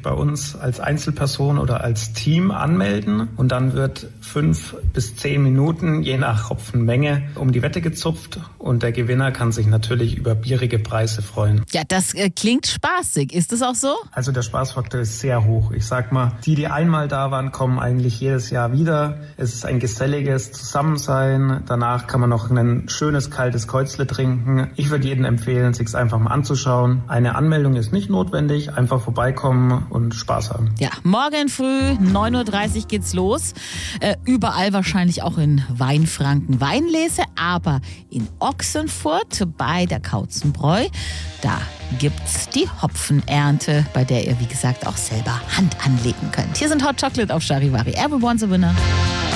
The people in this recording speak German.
bei uns als Einzelperson oder als Team anmelden und dann wird 5 bis 10 Minuten, je nach Hopfenmenge, um die Wette gezupft und der Gewinner kann sich natürlich über bierige Preise freuen. Ja, das klingt spaßig. Ist das auch so? Also der Spaßfaktor ist sehr hoch. Ich sag mal, die einmal da waren, kommen eigentlich jedes Jahr wieder. Es ist ein geselliges Zusammensein. Danach kann man noch ein schönes, kaltes Kreuzle trinken. Ich würde jedem empfehlen, sich's einfach mal anzuschauen. Eine Anmeldung ist nicht notwendig. Einfach vorbeikommen und Spaß haben. Ja, morgen früh 9.30 Uhr geht's los. Überall wahrscheinlich auch in Weinfranken Weinlese, aber in Ochsenfurt bei der Kautzenbräu, da gibt's die Hopfenernte, bei der ihr, wie gesagt, auch selber Hand anlegen könnt. Hier sind Hot Chocolate auf Charivari. Everyone's a winner.